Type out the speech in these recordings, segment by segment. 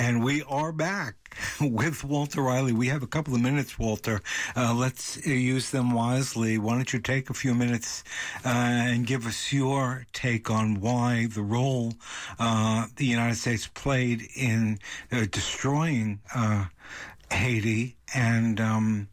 And we are back with Walter Riley. We have a couple of minutes, Walter. Let's use them wisely. Why don't you take a few minutes and give us your take on why the role the United States played in destroying Haiti, and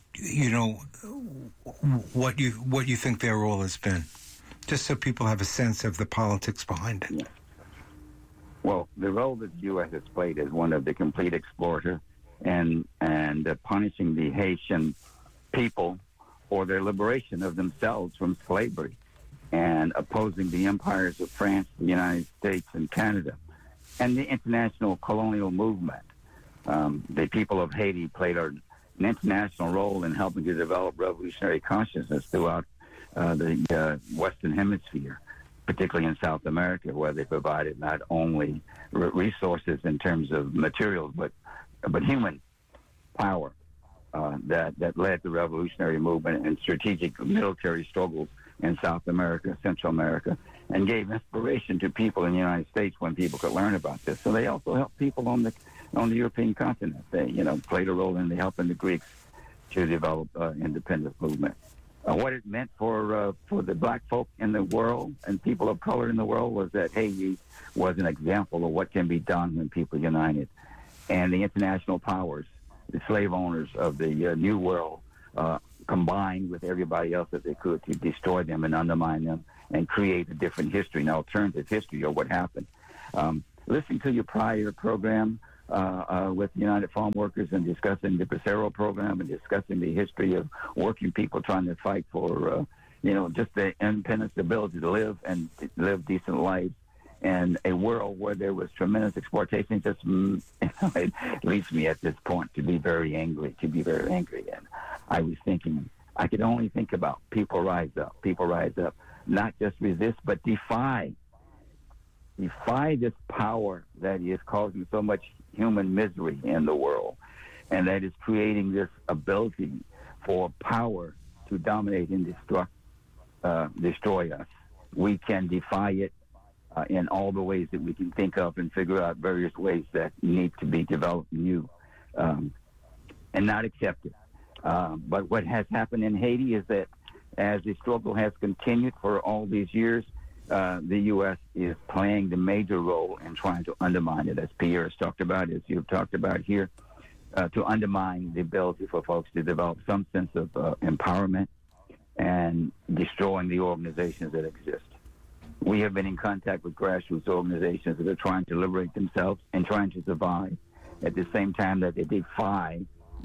what you think their role has been, just so people have a sense of the politics behind it. Yeah. Well, the role that the U.S. has played is one of the complete exploiter and punishing the Haitian people for their liberation of themselves from slavery and opposing the empires of France, the United States, and Canada, and the international colonial movement. The people of Haiti played an international role in helping to develop revolutionary consciousness throughout the Western Hemisphere, particularly in South America, where they provided not only resources in terms of materials, but human power that led the revolutionary movement and strategic military struggles in South America, Central America, and gave inspiration to people in the United States when people could learn about this. So they also helped people on the European continent. They, played a role in helping the Greeks to develop independence movement. What it meant for the black folk in the world and people of color in the world was that Haiti was an example of what can be done when people united. And the international powers, the slave owners of the New World, combined with everybody else that they could to destroy them and undermine them and create a different history, an alternative history of what happened. Listening to your prior program with United Farm Workers and discussing the Bracero program and discussing the history of working people trying to fight for, just the independence, the ability to live and to live decent lives, and a world where there was tremendous exploitation. Just it leads me at this point to be very angry. And I was thinking, I could only think about people rise up, not just resist, but defy this power that is causing so much human misery in the world, and that is creating this ability for power to dominate and destroy us. We can defy it in all the ways that we can think of and figure out various ways that need to be developed new and not accepted. But what has happened in Haiti is that as the struggle has continued for all these years, the U.S. is playing the major role in trying to undermine it, as Pierre has talked about, as you've talked about here, to undermine the ability for folks to develop some sense of empowerment and destroying the organizations that exist. We have been in contact with grassroots organizations that are trying to liberate themselves and trying to survive at the same time that they defy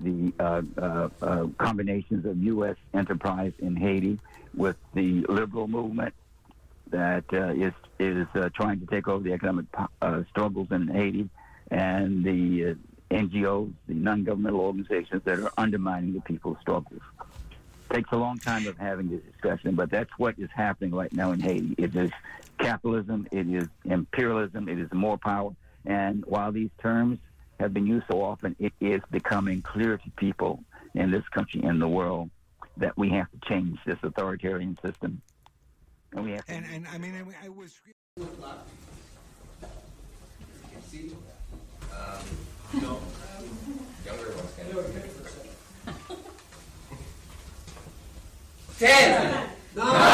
the combinations of U.S. enterprise in Haiti with the liberal movement that is trying to take over the economic struggles in Haiti, and the NGOs, the non-governmental organizations that are undermining the people's struggles. Takes a long time of having this discussion, but that's what is happening right now in Haiti. It is capitalism, it is imperialism, it is more power, and while these terms have been used so often, it is becoming clear to people in this country and the world that we have to change this authoritarian system. And we have to. And I mean, I was. No, younger ones can. 10, 9.